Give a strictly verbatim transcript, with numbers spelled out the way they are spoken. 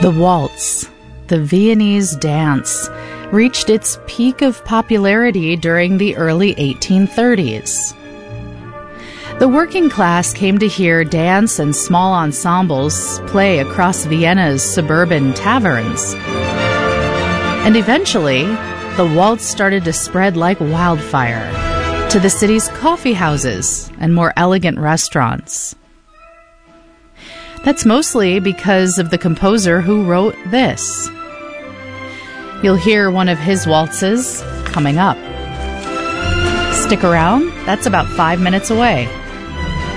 The waltz, the Viennese dance, reached its peak of popularity during the early eighteen thirties. The working class came to hear dance and small ensembles play across Vienna's suburban taverns. And eventually, the waltz started to spread like wildfire to the city's coffee houses and more elegant restaurants. That's mostly because of the composer who wrote this. You'll hear one of his waltzes coming up. Stick around, that's about five minutes away.